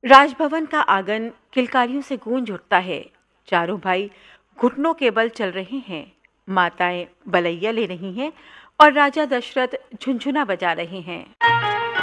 राजभवन का आंगन किलकारियों से गूंज उठता है। चारों भाई घुटनों के बल चल रहे हैं, माताएं बलैया ले रही हैं और राजा दशरथ झुनझुना बजा रहे हैं।